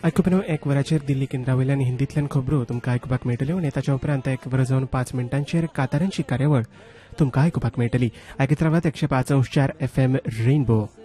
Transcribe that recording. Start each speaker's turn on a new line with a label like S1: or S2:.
S1: आयकुपनो एक वराचेर दिल्ली केंद्रावयल्यान हिंदींतल्यान खबरो तुमकां आयकुपाक मेळटल्यो आनी ताच्या उपरांत 1 वर जावन 5 मिनटांचेर कातारांची कार्यावळ तुमकां आयकुपाक मेळटली. आयकत रावात 105.4 FM रेनबो.